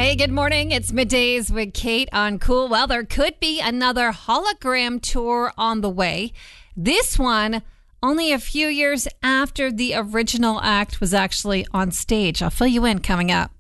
Hey, good morning. It's Middays with Kate on Cool. Well, there could be another hologram tour on the way. This one only a few years after the original act was actually on stage. I'll fill you in coming up.